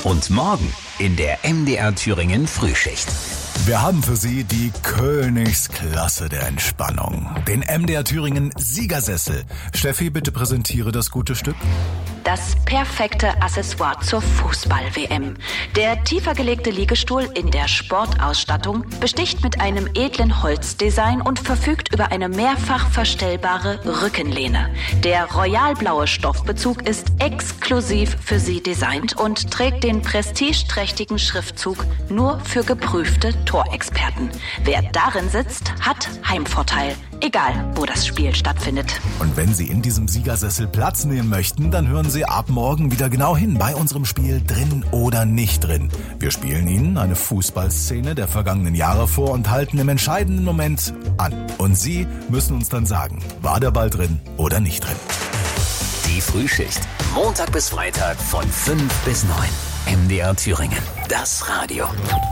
Und morgen in der MDR Thüringen Frühschicht. Wir haben für Sie die Königsklasse der Entspannung. Den MDR Thüringen Siegersessel. Steffi, bitte präsentiere das gute Stück. Das perfekte Accessoire zur Fußball-WM. Der tiefer gelegte Liegestuhl in der Sportausstattung besticht mit einem edlen Holzdesign und verfügt über eine mehrfach verstellbare Rückenlehne. Der royalblaue Stoffbezug ist exklusiv für Sie designt und trägt den prestigeträchtigen Schriftzug nur für geprüfte Torexperten. Wer darin sitzt, hat Heimvorteil. Egal, wo das Spiel stattfindet. Und wenn Sie in diesem Siegersessel Platz nehmen möchten, dann hören Sie ab morgen wieder genau hin bei unserem Spiel Drin oder nicht drin. Wir spielen Ihnen eine Fußballszene der vergangenen Jahre vor und halten im entscheidenden Moment an. Und Sie müssen uns dann sagen, war der Ball drin oder nicht drin. Die Frühschicht. Montag bis Freitag von 5 bis 9. MDR Thüringen. Das Radio.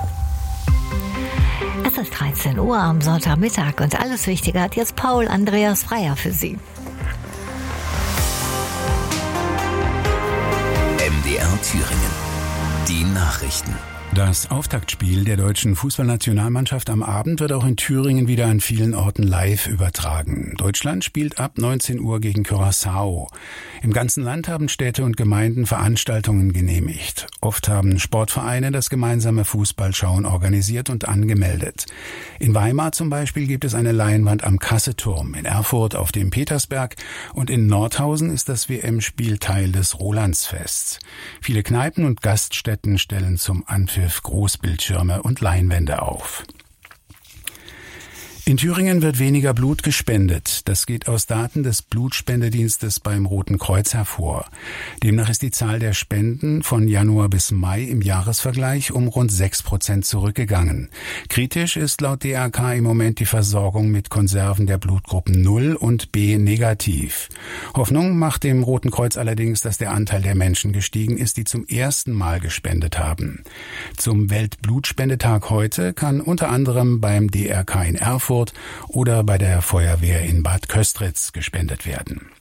Es ist 13 Uhr am Sonntagmittag und alles Wichtige hat jetzt Paul Andreas Freier für Sie. MDR Thüringen. Die Nachrichten. Das Auftaktspiel der deutschen Fußballnationalmannschaft am Abend wird auch in Thüringen wieder an vielen Orten live übertragen. Deutschland spielt ab 19 Uhr gegen Curaçao. Im ganzen Land haben Städte und Gemeinden Veranstaltungen genehmigt. Oft haben Sportvereine das gemeinsame Fußballschauen organisiert und angemeldet. In Weimar zum Beispiel gibt es eine Leinwand am Kasseturm, in Erfurt auf dem Petersberg und in Nordhausen ist das WM-Spiel Teil des Rolandsfests. Viele Kneipen und Gaststätten stellen zum Anpfiff Großbildschirme und Leinwände auf. In Thüringen wird weniger Blut gespendet. Das geht aus Daten des Blutspendedienstes beim Roten Kreuz hervor. Demnach ist die Zahl der Spenden von Januar bis Mai im Jahresvergleich um rund 6% zurückgegangen. Kritisch ist laut DRK im Moment die Versorgung mit Konserven der Blutgruppen 0 und B negativ. Hoffnung macht dem Roten Kreuz allerdings, dass der Anteil der Menschen gestiegen ist, die zum ersten Mal gespendet haben. Zum Weltblutspendetag heute kann unter anderem beim DRK in Erfurt oder bei der Feuerwehr in Bad Köstritz gespendet werden.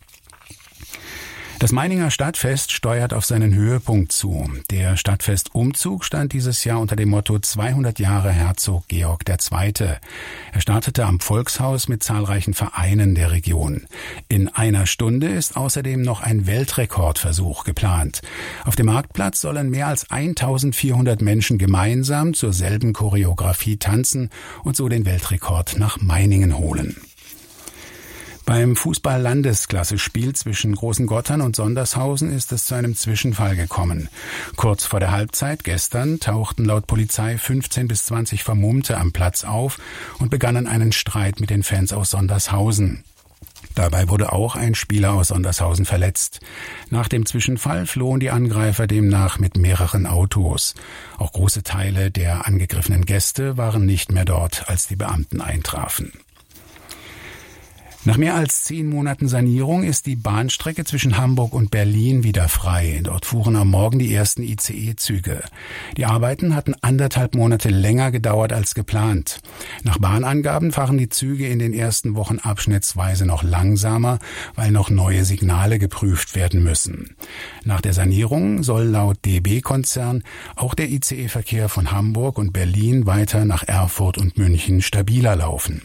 Das Meininger Stadtfest steuert auf seinen Höhepunkt zu. Der Stadtfestumzug stand dieses Jahr unter dem Motto 200 Jahre Herzog Georg II. Er startete am Volkshaus mit zahlreichen Vereinen der Region. In einer Stunde ist außerdem noch ein Weltrekordversuch geplant. Auf dem Marktplatz sollen mehr als 1400 Menschen gemeinsam zur selben Choreografie tanzen und so den Weltrekord nach Meiningen holen. Beim Fußball-Landesklasse-Spiel zwischen Großengottern und Sondershausen ist es zu einem Zwischenfall gekommen. Kurz vor der Halbzeit gestern tauchten laut Polizei 15 bis 20 Vermummte am Platz auf und begannen einen Streit mit den Fans aus Sondershausen. Dabei wurde auch ein Spieler aus Sondershausen verletzt. Nach dem Zwischenfall flohen die Angreifer demnach mit mehreren Autos. Auch große Teile der angegriffenen Gäste waren nicht mehr dort, als die Beamten eintrafen. Nach mehr als 10 Monaten Sanierung ist die Bahnstrecke zwischen Hamburg und Berlin wieder frei. Dort fuhren am Morgen die ersten ICE-Züge. Die Arbeiten hatten 1,5 Monate länger gedauert als geplant. Nach Bahnangaben fahren die Züge in den ersten Wochen abschnittsweise noch langsamer, weil noch neue Signale geprüft werden müssen. Nach der Sanierung soll laut DB-Konzern auch der ICE-Verkehr von Hamburg und Berlin weiter nach Erfurt und München stabiler laufen.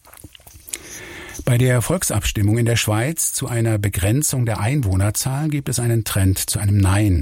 Bei der Volksabstimmung in der Schweiz zu einer Begrenzung der Einwohnerzahl gibt es einen Trend zu einem Nein.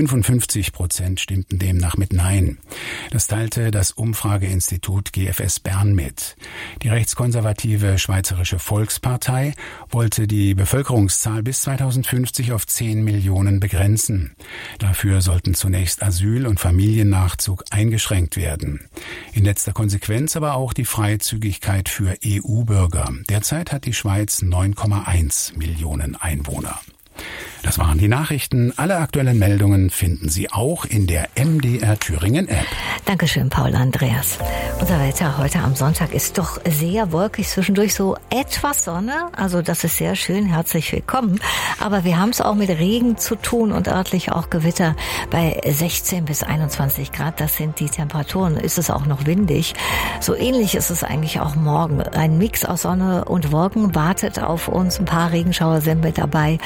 55% stimmten demnach mit Nein. Das teilte das Umfrageinstitut GFS Bern mit. Die rechtskonservative Schweizerische Volkspartei wollte die Bevölkerungszahl bis 2050 auf 10 Millionen begrenzen. Dafür sollten zunächst Asyl- und Familiennachzug eingeschränkt werden. In letzter Konsequenz aber auch die Freizügigkeit für EU-Bürger. Derzeit hat die Schweiz 9,1 Millionen Einwohner. Das waren die Nachrichten. Alle aktuellen Meldungen finden Sie auch in der MDR Thüringen App. Dankeschön, Paul Andreas. Unser Wetter heute am Sonntag ist doch sehr wolkig, zwischendurch so etwas Sonne. Also das ist sehr schön, herzlich willkommen. Aber wir haben es auch mit Regen zu tun und örtlich auch Gewitter bei 16 bis 21 Grad. Das sind die Temperaturen. Ist es auch noch windig. So ähnlich ist es eigentlich auch morgen. Ein Mix aus Sonne und Wolken wartet auf uns. Ein paar Regenschauer sind mit dabei. Die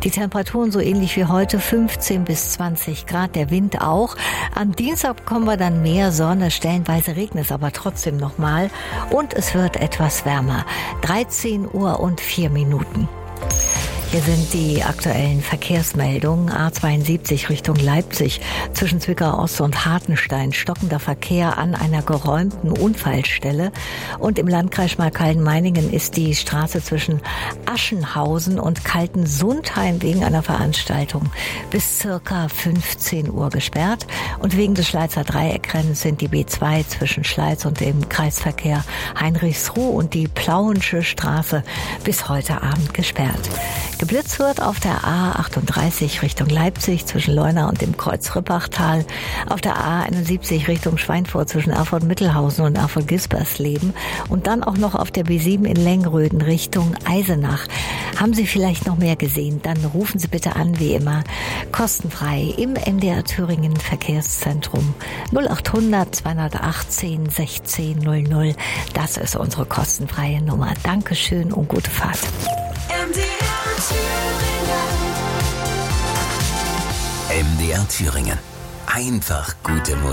Die Temperaturen so ähnlich wie heute, 15 bis 20 Grad, der Wind auch. Am Dienstag bekommen wir dann mehr Sonne, stellenweise regnet es aber trotzdem nochmal und es wird etwas wärmer. 13 Uhr und 4 Minuten. Hier sind die aktuellen Verkehrsmeldungen. A72 Richtung Leipzig zwischen Zwickau Ost und Hartenstein. Stockender Verkehr an einer geräumten Unfallstelle. Und im Landkreis Schmalkalden-Meiningen ist die Straße zwischen Aschenhausen und Kaltensundheim wegen einer Veranstaltung bis circa 15 Uhr gesperrt. Und wegen des Schleizer Dreieckrenns sind die B2 zwischen Schleiz und dem Kreisverkehr Heinrichsruh und die Plauensche Straße bis heute Abend gesperrt. Geblitzt wird auf der A38 Richtung Leipzig zwischen Leuna und dem Kreuz Rippachtal, auf der A71 Richtung Schweinfurt zwischen Erfurt-Mittelhausen und Erfurt-Gispersleben und dann auch noch auf der B7 in Lengröden Richtung Eisenach. Haben Sie vielleicht noch mehr gesehen? Dann rufen Sie bitte an, wie immer, kostenfrei im MDR Thüringen Verkehrszentrum 0800 218 16 00. Das ist unsere kostenfreie Nummer. Dankeschön und gute Fahrt. MDR Thüringen. Einfach gute Musik.